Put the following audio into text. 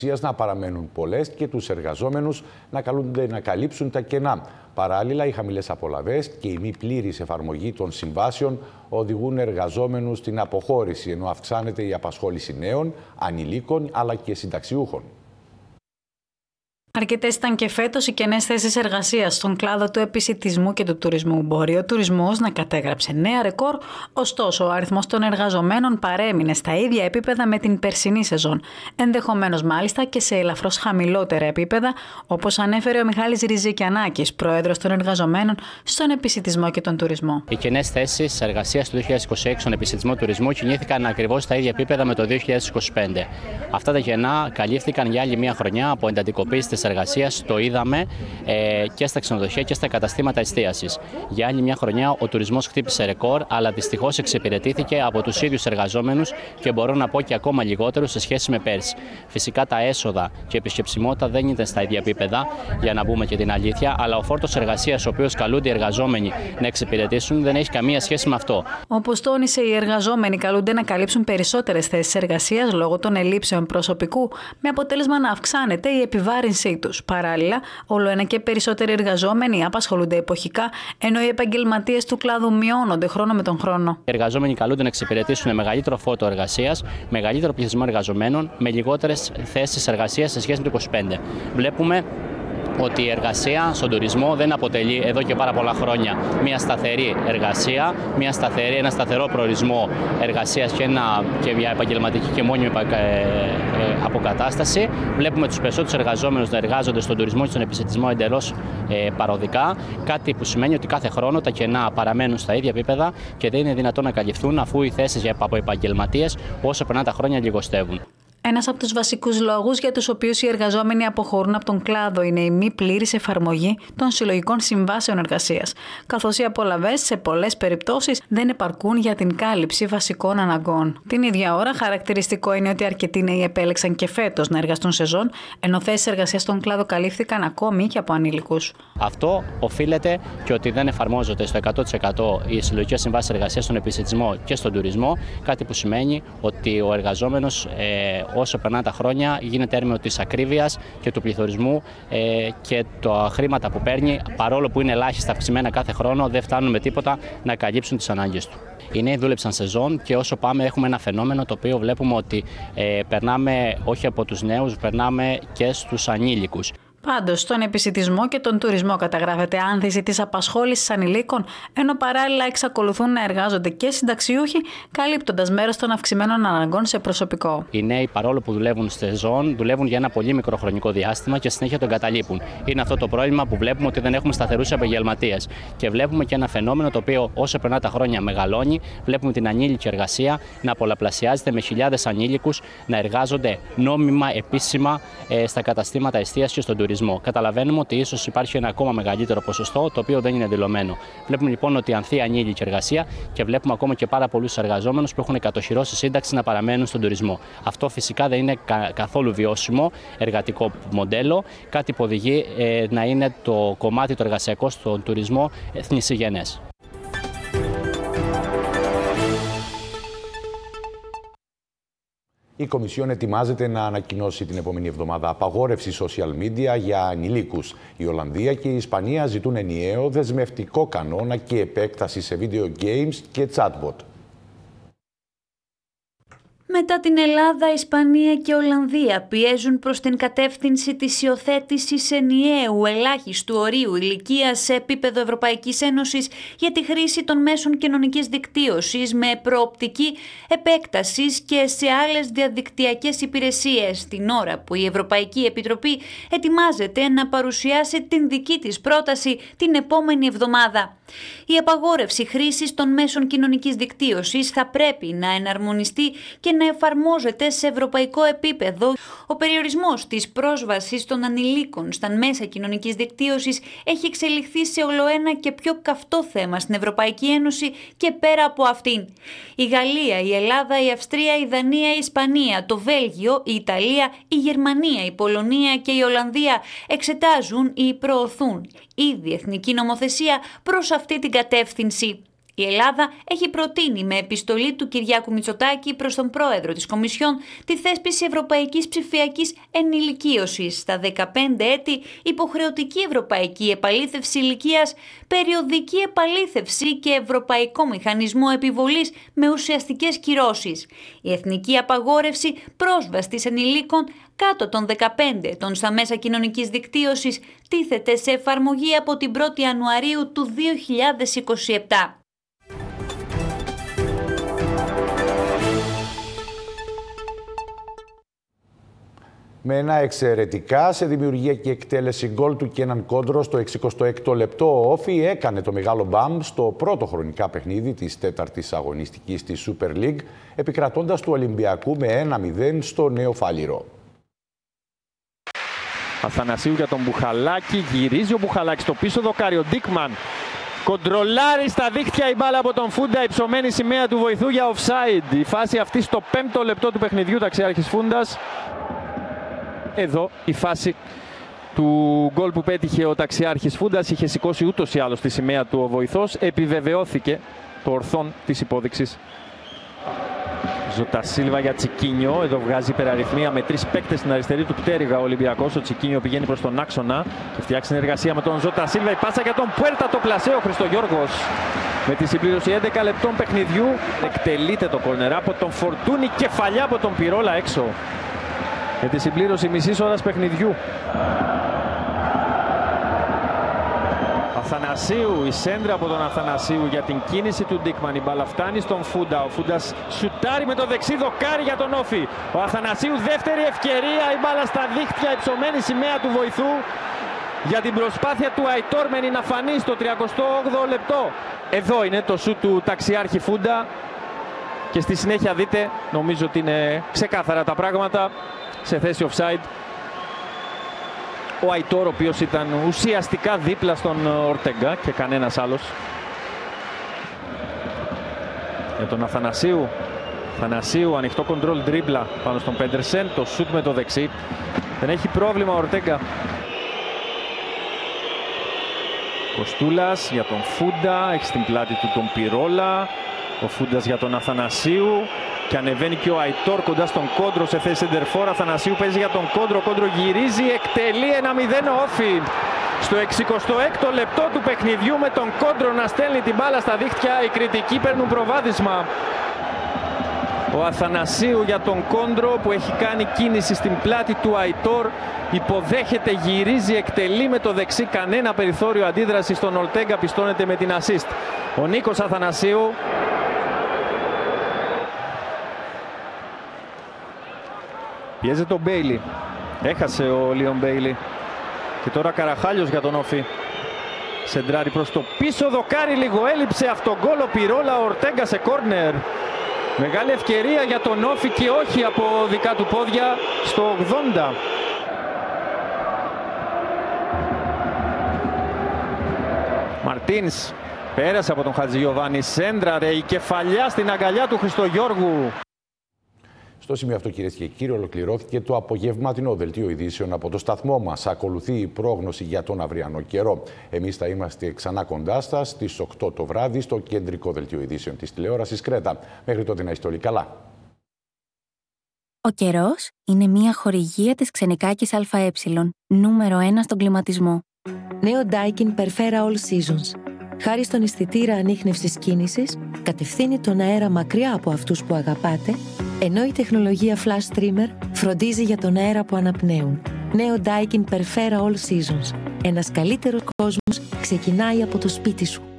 να παραμένουν πολλές και τους εργαζόμενους να καλούνται να καλύψουν τα κενά. Παράλληλα, οι χαμηλές απολαβές και η μη πλήρης εφαρμογή των συμβάσεων οδηγούν εργαζόμενους στην αποχώρηση, ενώ αυξάνεται η απασχόληση νέων, ανηλίκων αλλά και συνταξιούχων. Αρκετές ήταν και φέτος οι κενές θέσεις εργασίας στον κλάδο του επισιτισμού και του τουρισμού. Μπορεί ο τουρισμός να κατέγραψε νέα ρεκόρ, ωστόσο ο αριθμός των εργαζομένων παρέμεινε στα ίδια επίπεδα με την περσινή σεζόν. Ενδεχομένως μάλιστα και σε ελαφρώς χαμηλότερα επίπεδα, όπως ανέφερε ο Μιχάλης Ριζικιανάκης, πρόεδρος των εργαζομένων στον επισιτισμό και τον τουρισμό. Οι κενές θέσεις εργασίας του 2026 στον επισιτισμό τουρισμού κινήθηκαν ακριβώς στα ίδια επίπεδα με το 2025. Αυτά τα κενά καλύφθηκαν για άλλη μια χρονιά από εντατικοποίηση της εργασίας, το είδαμε και στα ξενοδοχεία και στα καταστήματα εστίασης. Για άλλη μια χρονιά ο τουρισμός χτύπησε ρεκόρ, αλλά δυστυχώς εξυπηρετήθηκε από τους ίδιους εργαζόμενους και μπορώ να πω και ακόμα λιγότερους σε σχέση με πέρσι. Φυσικά τα έσοδα και η επισκεψιμότητα δεν ήταν στα ίδια επίπεδα, για να πούμε και την αλήθεια, αλλά ο φόρτος εργασίας, ο οποίος καλούνται οι εργαζόμενοι να εξυπηρετήσουν, δεν έχει καμία σχέση με αυτό. Όπως τόνισε, οι εργαζόμενοι καλούνται να καλύψουν περισσότερες θέσεις εργασίας λόγω των ελλείψεων προσωπικού, με αποτέλεσμα να αυξάνεται η επιβάρυνσή τους. Παράλληλα, όλο ένα και περισσότεροι εργαζόμενοι απασχολούνται εποχικά, ενώ οι επαγγελματίες του κλάδου μειώνονται χρόνο με τον χρόνο. Οι εργαζόμενοι καλούνται να εξυπηρετήσουν μεγαλύτερο φόρτο εργασίας, μεγαλύτερο πληθυσμό εργαζομένων, με λιγότερες θέσεις εργασίας σε σχέση με το 2025. Βλέπουμε ότι η εργασία στον τουρισμό δεν αποτελεί εδώ και πάρα πολλά χρόνια μια σταθερή εργασία, ένα σταθερό προορισμό εργασίας και μια επαγγελματική και μόνιμη αποκατάσταση. Βλέπουμε τους περισσότερους εργαζόμενους να εργάζονται στον τουρισμό και στον επισιτισμό εντελώς παροδικά, κάτι που σημαίνει ότι κάθε χρόνο τα κενά παραμένουν στα ίδια επίπεδα και δεν είναι δυνατόν να καλυφθούν, αφού οι θέσεις από επαγγελματίες όσο περνάνε τα χρόνια λιγοστεύουν. Ένας από τους βασικούς λόγους για τους οποίους οι εργαζόμενοι αποχωρούν από τον κλάδο είναι η μη πλήρης εφαρμογή των συλλογικών συμβάσεων εργασίας, καθώς οι απολαβές σε πολλές περιπτώσεις δεν επαρκούν για την κάλυψη βασικών αναγκών. Την ίδια ώρα, χαρακτηριστικό είναι ότι αρκετοί νέοι επέλεξαν και φέτος να εργαστούν σεζόν, ενώ θέσεις εργασίας στον κλάδο καλύφθηκαν ακόμη και από ανήλικους. Αυτό οφείλεται και ότι δεν εφαρμόζονται στο 100% οι συλλογικές συμβάσεις εργασίας στον επισιτισμό και στον τουρισμό, κάτι που σημαίνει ότι ο εργαζόμενος όσο περνάνε τα χρόνια γίνεται έρμεο της ακρίβειας και του πληθωρισμού και τα χρήματα που παίρνει, παρόλο που είναι ελάχιστα αυξημένα κάθε χρόνο, δεν φτάνουν με τίποτα να καλύψουν τις ανάγκες του. Οι νέοι δούλεψαν σεζόν και όσο πάμε έχουμε ένα φαινόμενο το οποίο βλέπουμε ότι περνάμε όχι από τους νέους, περνάμε και στους ανήλικους. Πάντως, στον επισιτισμό και τον τουρισμό καταγράφεται άνθηση της απασχόλησης ανηλίκων, ενώ παράλληλα εξακολουθούν να εργάζονται και συνταξιούχοι, καλύπτοντας μέρος των αυξημένων αναγκών σε προσωπικό. Οι νέοι, παρόλο που δουλεύουν στη σεζόν, δουλεύουν για ένα πολύ μικρό χρονικό διάστημα και συνέχεια τον εγκαταλείπουν. Είναι αυτό το πρόβλημα που βλέπουμε, ότι δεν έχουμε σταθερούς επαγγελματίες. Και βλέπουμε και ένα φαινόμενο το οποίο όσο περνά τα χρόνια μεγαλώνει. Βλέπουμε την ανήλικη εργασία να πολλαπλασιάζεται με χιλιάδες ανήλικους να εργάζονται νόμιμα, επίσημα στα καταστήματα εστίασης και στον τουρισμό. Καταλαβαίνουμε ότι ίσως υπάρχει ένα ακόμα μεγαλύτερο ποσοστό, το οποίο δεν είναι δηλωμένο. Βλέπουμε λοιπόν ότι ανθεί η ανήλικη εργασία και βλέπουμε ακόμα και πάρα πολλούς εργαζόμενους που έχουν κατοχυρώσει σύνταξη να παραμένουν στον τουρισμό. Αυτό φυσικά δεν είναι καθόλου βιώσιμο εργατικό μοντέλο, κάτι που οδηγεί να είναι το κομμάτι το εργασιακό στον τουρισμό θνησιγενές. Η Κομισιόν ετοιμάζεται να ανακοινώσει την επόμενη εβδομάδα απαγόρευση social media για ανηλίκους. Η Ολλανδία και η Ισπανία ζητούν ενιαίο δεσμευτικό κανόνα και επέκταση σε video games και chatbot. Μετά την Ελλάδα, Ισπανία και Ολλανδία πιέζουν προς την κατεύθυνση της υιοθέτησης ενιαίου ελάχιστου ορίου ηλικίας σε επίπεδο Ευρωπαϊκής Ένωσης για τη χρήση των μέσων κοινωνικής δικτύωσης με προοπτική επέκτασης και σε άλλες διαδικτυακές υπηρεσίες, την ώρα που η Ευρωπαϊκή Επιτροπή ετοιμάζεται να παρουσιάσει την δική της πρόταση την επόμενη εβδομάδα. Η απαγόρευση χρήσης των μέσων κοινωνικής δικτύωσης θα πρέπει να εναρμονιστεί και να εφαρμόζεται σε ευρωπαϊκό επίπεδο. Ο περιορισμός της πρόσβασης των ανηλίκων στα μέσα κοινωνικής δικτύωσης έχει εξελιχθεί σε ολοένα και πιο καυτό θέμα στην Ευρωπαϊκή Ένωση και πέρα από αυτήν. Η Γαλλία, η Ελλάδα, η Αυστρία, η Δανία, η Ισπανία, το Βέλγιο, η Ιταλία, η Γερμανία, η Πολωνία και η Ολλανδία εξετάζουν ή προωθούν ήδη εθνική νομοθεσία προς αυτή την κατεύθυνση. Η Ελλάδα έχει προτείνει με επιστολή του Κυριάκου Μητσοτάκη προς τον πρόεδρο της Κομισιόν τη θέσπιση ευρωπαϊκής ψηφιακής ενηλικίωσης στα 15 έτη, υποχρεωτική ευρωπαϊκή επαλήθευση ηλικίας, περιοδική επαλήθευση και ευρωπαϊκό μηχανισμό επιβολής με ουσιαστικές κυρώσεις. Η εθνική απαγόρευση πρόσβασης ενηλίκων κάτω των 15 ετών στα μέσα κοινωνικής δικτύωσης τίθεται σε εφαρμογή από την 1η Ιανουαρίου του 2027. Με ένα εξαιρετικά σε δημιουργία και εκτέλεση γκολ του Κέναν Κόντρο στο 66ο λεπτό, ο Όφι έκανε το μεγάλο μπαμ στο πρώτο χρονικά παιχνίδι της τέταρτης αγωνιστικής της Super League, επικρατώντας του Ολυμπιακού με 1-0 στο Νέο Φάληρο. Αθανασίου για τον Μπουχαλάκη, γυρίζει ο Μπουχαλάκης στο πίσω δοκάρι, ο Ντίκμαν κοντρολάρει στα δίχτυα η μπάλα από τον Φούντα, υψωμένη σημαία του βοηθού για offside. Η φάση αυτή στο 5ο λεπτό του παιχνιδιού, ταξιάρχης Φούντας. Εδώ η φάση του γκολ που πέτυχε ο ταξιάρχης Φούντας, είχε σηκώσει ούτως ή άλλως τη σημαία του ο βοηθός, επιβεβαιώθηκε το ορθόν της υπόδειξης. Ζωτασίλβα για Τσικίνιο, εδώ βγάζει υπεραριθμία με 3 παίκτες στην αριστερή του πτέρυγα ο Ολυμπιακός. Ο Τσικίνιο πηγαίνει προς τον άξονα και φτιάξει συνεργασία με τον Ζωτασίλβα. Η πάσα για τον Πουέρτα, το πλασέ, ο Χριστογιώργος. Με τη συμπλήρωση 11 λεπτών παιχνιδιού εκτελείται το κορνερά από τον Φορτούνη, κεφαλιά από τον Πυρόλα έξω. Με τη συμπλήρωση μισής ώρας παιχνιδιού. Αθανασίου, η σέντρα από τον Αθανασίου για την κίνηση του Ντίκμαν. Η μπάλα φτάνει στον Φούντα. Ο Φούντας σουτάρει με το δεξί δοκάρι για τον Όφι. Ο Αθανασίου, δεύτερη ευκαιρία. Η μπάλα στα δίχτυα, υψωμένη σημαία του βοηθού για την προσπάθεια του Αϊτόρμενη να φανεί στο 38ο λεπτό. Εδώ είναι το σουτ του ταξιάρχη Φούντα. Και στη συνέχεια δείτε, νομίζω ότι είναι ξεκάθαρα τα πράγματα, σε θέση offside. Ο Αϊτόρ, ο οποίος ήταν ουσιαστικά δίπλα στον Ορτέγκα και κανένας άλλος. Για τον Αθανασίου. Αθανασίου, ανοιχτό κοντρόλ ντρίμπλα πάνω στον Πέντερσεν. Το σουτ με το δεξί. Δεν έχει πρόβλημα ο Ορτέγκα. Κοστούλας για τον Φούντα. Έχει στην πλάτη του τον Πυρόλα. Ο Φούντας για τον Αθανασίου. Και ανεβαίνει και ο Αϊτόρ κοντά στον Κόντρο σε θέση σεντερφόρ. Αθανασίου παίζει για τον Κόντρο. Κόντρο γυρίζει, εκτελεί 1-0 ο Όφι. Στο 66ο λεπτό του παιχνιδιού με τον Κόντρο να στέλνει την μπάλα στα δίχτυα. Οι κριτικοί παίρνουν προβάδισμα. Ο Αθανασίου για τον Κόντρο που έχει κάνει κίνηση στην πλάτη του Αϊτόρ. Υποδέχεται, γυρίζει, εκτελεί με το δεξί. Κανένα περιθώριο αντίδραση στον Ορτέγκα, πιστώνεται με την ασίστ. Ο Νίκος Αθανασίου. Πιέζεται ο Μπέιλι. Έχασε ο Λίον Μπέιλι. Και τώρα Καραχάλιος για τον Όφι. Σεντράρει προς το πίσω, δοκάρι, λίγο έλειψε αυτογκόλ ο Πυρόλα, ο Ορτέγκα σε κόρνερ. Μεγάλη ευκαιρία για τον Όφι και όχι από δικά του πόδια στο 80. Μαρτίνς πέρασε από τον Χατζηγιοβάνη, σέντραρε, η κεφαλιά στην αγκαλιά του Χριστογιώργου. Στο σημείο αυτό, κυρίες και κύριοι, ολοκληρώθηκε το απογευματινό δελτίο ειδήσεων από το σταθμό μας. Ακολουθεί η πρόγνωση για τον αυριανό καιρό. Εμείς θα είμαστε ξανά κοντά σας στις 8 το βράδυ στο κεντρικό δελτίο ειδήσεων της τηλεόρασης Κρέτα. Μέχρι τότε να είστε όλοι καλά. Ο καιρός είναι μια χορηγία της Ξενικάκης ΑΕ, νούμερο 1 στον κλιματισμό. Νέο Daikin Perfera All Seasons. Χάρη στον αισθητήρα ανίχνευσης κίνησης, κατευθύνει τον αέρα μακριά από αυτούς που αγαπάτε, ενώ η τεχνολογία Flash Streamer φροντίζει για τον αέρα που αναπνέουν. Νέο Daikin Perfera All Seasons. Ένας καλύτερος κόσμος ξεκινάει από το σπίτι σου.